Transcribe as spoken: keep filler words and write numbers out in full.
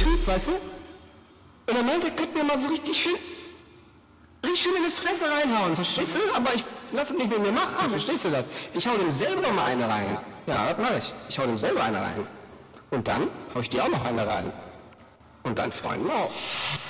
Typ, weißt du? Und er meinte, er könnte mir mal so richtig schön, richtig schön in die Fresse reinhauen, verstehst du? Aber ich lass es nicht mit mir machen, verstehst du das? Ich hau dem selber noch mal eine rein. Ja, das mach ich. Ich hau dem selber eine rein. Und dann hau ich dir auch noch eine rein. Und deinen Freunden auch.